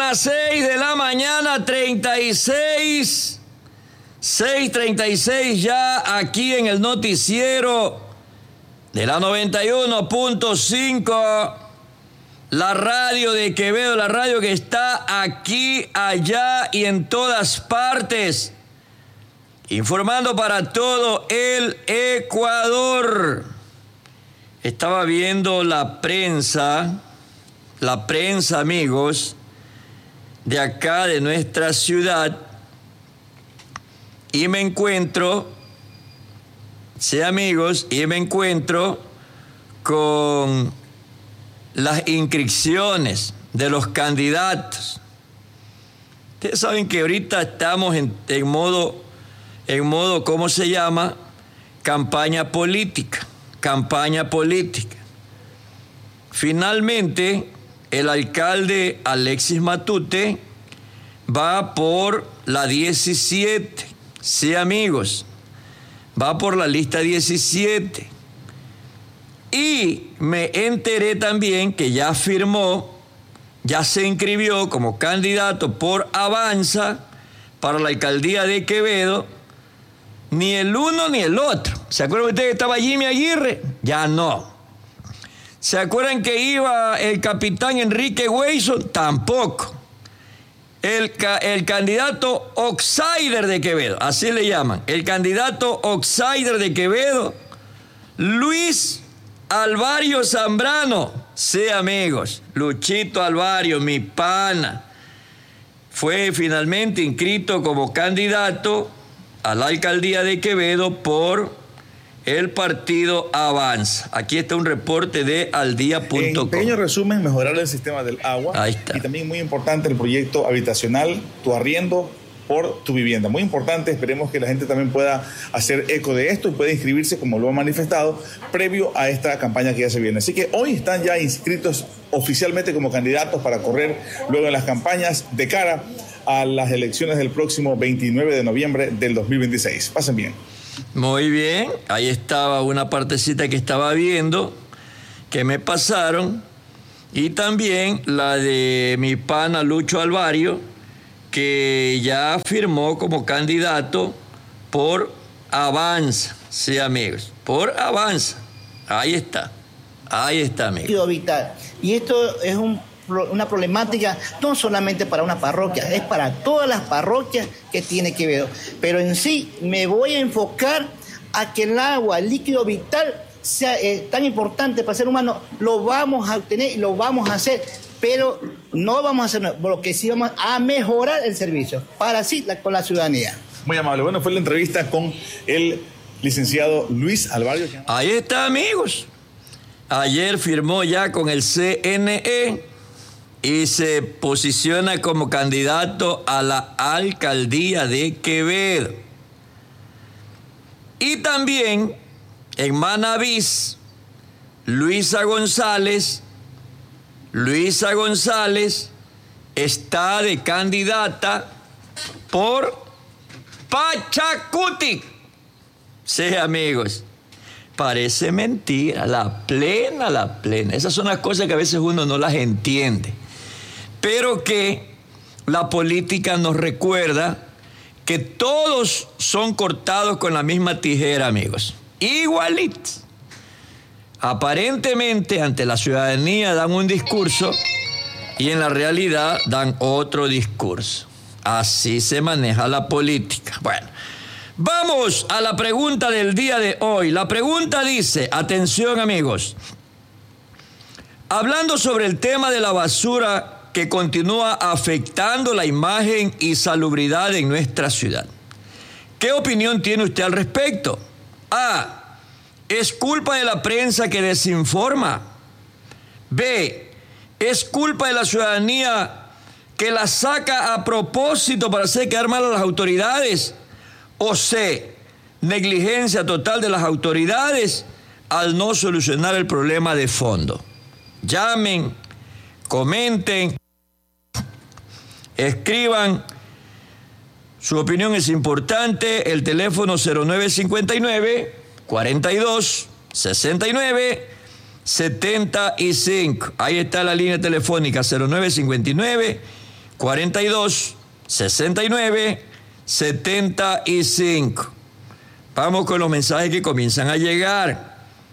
las 6 de la mañana, 36, 6:36 ya aquí en el noticiero de la 91.5, la radio de Quevedo, la radio que está aquí, allá y en todas partes, informando para todo el Ecuador. Estaba viendo la prensa, amigos, de acá, de nuestra ciudad, y me encuentro, con las inscripciones de los candidatos. Ustedes saben que ahorita estamos en modo, ¿cómo se llama? Campaña política. Finalmente, el alcalde Alexis Matute va por la 17. Sí, amigos, va por la lista 17. Y me enteré también que ya firmó, ya se inscribió como candidato por Avanza para la alcaldía de Quevedo, ni el uno ni el otro. ¿Se acuerdan ustedes que estaba Jimmy Aguirre? Ya no. ¿Se acuerdan que iba el capitán Enrique Weison? Tampoco. El candidato outsider de Quevedo, así le llaman, el candidato outsider de Quevedo, Luis Alvario Zambrano. Sí, amigos, Luchito Alvario, mi pana, fue finalmente inscrito como candidato a la alcaldía de Quevedo por el partido Avanza. Aquí está un reporte de aldia.com. En pequeño resumen, mejorar el sistema del agua. Ahí está. Y también muy importante el proyecto habitacional, tu arriendo por tu vivienda. Muy importante, esperemos que la gente también pueda hacer eco de esto y pueda inscribirse, como lo ha manifestado, previo a esta campaña que ya se viene. Así que hoy están ya inscritos oficialmente como candidatos para correr luego en las campañas de cara a las elecciones del próximo 29 de noviembre del 2026. Pasen bien. Muy bien, ahí estaba una partecita que estaba viendo, que me pasaron, y también la de mi pana Lucho Alvario, que ya firmó como candidato por Avanza. Sí, amigos, por Avanza. Ahí está, amigos. Vital. Y esto es una problemática no solamente para una parroquia, es para todas las parroquias que tiene Quevedo. Pero en sí me voy a enfocar a que el agua, el líquido vital, sea tan importante para el ser humano. Lo vamos a obtener y lo vamos a hacer, pero no vamos a hacer lo que sí vamos a mejorar el servicio para así con la ciudadanía. Muy amable. Bueno, fue la entrevista con el licenciado Luis Alvario. Ahí está, amigos. Ayer firmó ya con el CNE y se posiciona como candidato a la alcaldía de Quevedo. Y también en Manabís, Luisa González está de candidata por Pachacutic. Sí, amigos, parece mentira, la plena. Esas son las cosas que a veces uno no las entiende, pero que la política nos recuerda que todos son cortados con la misma tijera, amigos, igualitos. Aparentemente ante la ciudadanía dan un discurso y en la realidad dan otro discurso. Así se maneja la política. Bueno, vamos a la pregunta del día de hoy. La pregunta dice, atención, amigos, hablando sobre el tema de la basura que continúa afectando la imagen y salubridad en nuestra ciudad, ¿qué opinión tiene usted al respecto? A, ¿es culpa de la prensa que desinforma? B, ¿es culpa de la ciudadanía que la saca a propósito para hacer quedar mal a las autoridades? O C, negligencia total de las autoridades al no solucionar el problema de fondo. Llamen, comenten, escriban. Su opinión es importante. El teléfono 0959-42-69-75. Ahí está la línea telefónica 0959 42 69 75. Vamos con los mensajes que comienzan a llegar.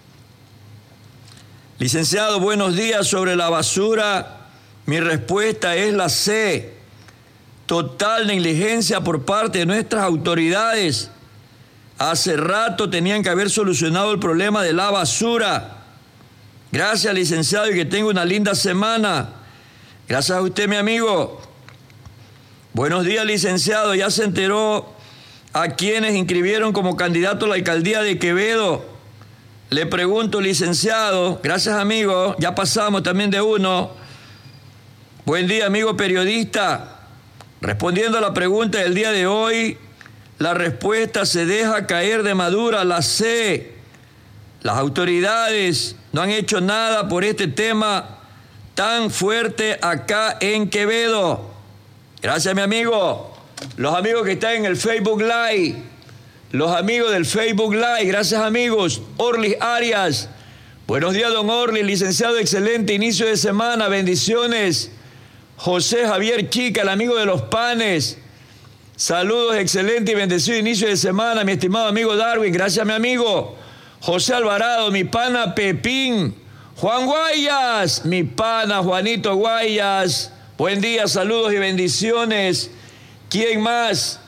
Licenciado, buenos días. Sobre la basura, mi respuesta es la C. Total negligencia por parte de nuestras autoridades. Hace rato tenían que haber solucionado el problema de la basura. Gracias, licenciado, y que tenga una linda semana. Gracias a usted, mi amigo. Buenos días, licenciado. ¿Ya se enteró a quienes inscribieron como candidato a la alcaldía de Quevedo? Le pregunto, licenciado. Gracias, amigo. Ya pasamos también de uno. Buen día, amigo periodista. Respondiendo a la pregunta del día de hoy, la respuesta se deja caer de madura, la C. Las autoridades no han hecho nada por este tema tan fuerte acá en Quevedo. Gracias, mi amigo. Los amigos que están en el Facebook Live. Los amigos del Facebook Live. Gracias, amigos. Orly Arias. Buenos días, don Orly. Licenciado, excelente inicio de semana. Bendiciones. José Javier Chica, el amigo de los panes. Saludos, excelente y bendecido inicio de semana, mi estimado amigo Darwin. Gracias, mi amigo. José Alvarado, mi pana Pepín. Juan Guayas, mi pana Juanito Guayas. Buen día, saludos y bendiciones. ¿Quién más?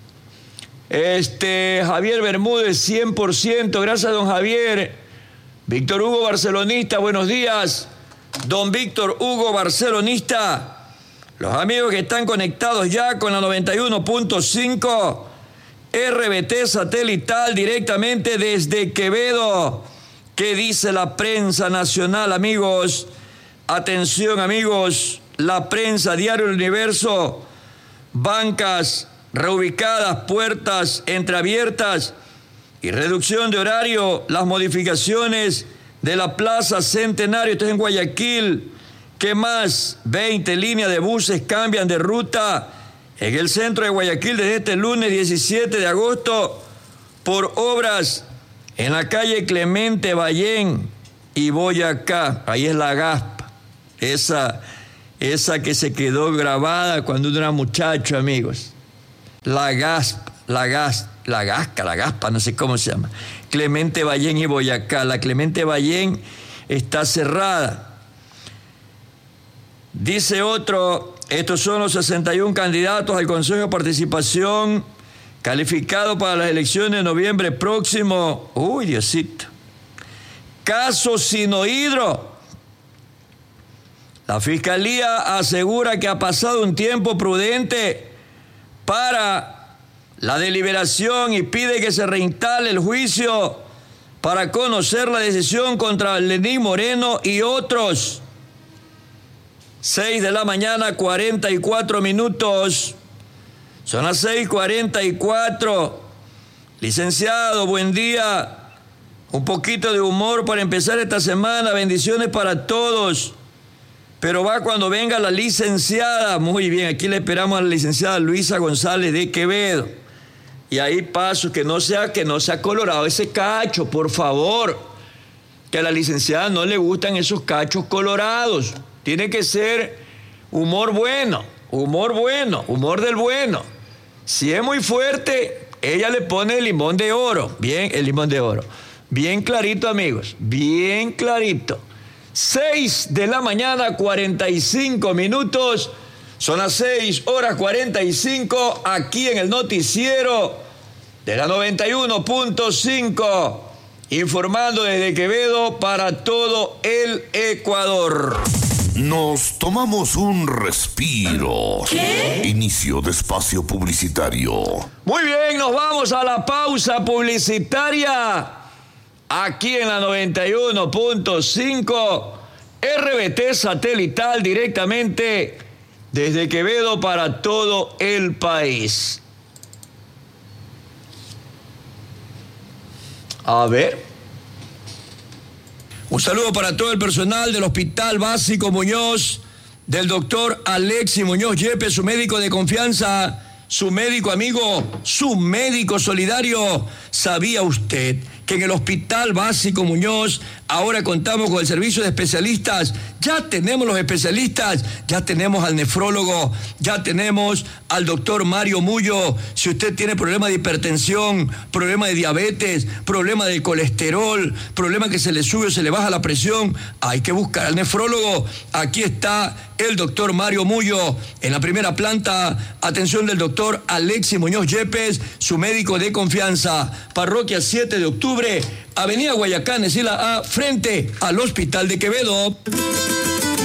Javier Bermúdez, 100%. Gracias, don Javier. Víctor Hugo Barcelonista, buenos días. Don Víctor Hugo Barcelonista. Los amigos que están conectados ya con la 91.5 RBT satelital directamente desde Quevedo. ¿Qué dice la prensa nacional, amigos? Atención, amigos. La prensa, Diario El Universo. Bancas reubicadas, puertas entreabiertas y reducción de horario. Las modificaciones de la Plaza Centenario. Esto es en Guayaquil. ¿Qué más? 20 líneas de buses cambian de ruta en el centro de Guayaquil desde este lunes 17 de agosto por obras en la calle Clemente Ballén y Boyacá. Ahí es la GASP, esa que se quedó grabada cuando uno era muchacho, amigos. La GASP, la GASPA, no sé cómo se llama. Clemente Ballén y Boyacá. La Clemente Ballén está cerrada. Dice otro, estos son los 61 candidatos al Consejo de Participación calificados para las elecciones de noviembre próximo. Uy, Diosito. Caso Sinohidro. La Fiscalía asegura que ha pasado un tiempo prudente para la deliberación y pide que se reinstale el juicio para conocer la decisión contra Lenín Moreno y otros. 6 de la mañana, 44 minutos. Son las 6:44. Licenciado, buen día. Un poquito de humor para empezar esta semana. Bendiciones para todos. Pero va cuando venga la licenciada. Muy bien, aquí le esperamos a la licenciada Luisa González de Quevedo. Y ahí paso, que no sea colorado ese cacho, por favor. Que a la licenciada no le gustan esos cachos colorados. Tiene que ser humor bueno, humor del bueno. Si es muy fuerte, ella le pone el limón de oro. Bien, el limón de oro. Bien clarito, amigos, bien clarito. 6 de la mañana, 45 minutos. Son las 6:45 aquí en el noticiero de la 91.5. Informando desde Quevedo para todo el Ecuador. Nos tomamos un respiro. ¿Qué? Inicio de espacio publicitario. Muy bien, nos vamos a la pausa publicitaria. Aquí en la 91.5 RBT satelital directamente desde Quevedo para todo el país. A ver. Un saludo para todo el personal del Hospital Básico Muñoz, del doctor Alexis Muñoz Yepes, su médico de confianza, su médico amigo, su médico solidario. ¿Sabía usted que en el Hospital Básico Muñoz Ahora contamos con el servicio de especialistas. Ya tenemos los especialistas, ya tenemos al nefrólogo, ya tenemos al doctor Mario Mullo. Si usted tiene problema de hipertensión, problema de diabetes, problema de colesterol, problema que se le sube o se le baja la presión, hay que buscar al nefrólogo. Aquí está el doctor Mario Mullo en la primera planta. Atención del doctor Alexis Muñoz Yepes, su médico de confianza. Parroquia 7 de octubre, Avenida Guayacán, Escila A, frente al Hospital de Quevedo.